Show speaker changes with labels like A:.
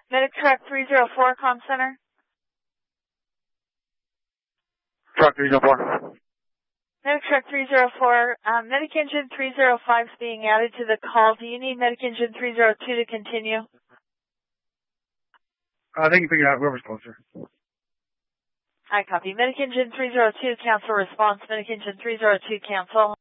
A: Medic Truck 304, Comm Center.
B: Truck 304.
A: Medic Truck 304, Medic Engine 305 is being added to the call. Do you need Medic Engine 302 to continue?
B: They can figure it out whoever's closer.
A: I copy. Medic Engine 302, cancel response. Medic Engine 302, cancel.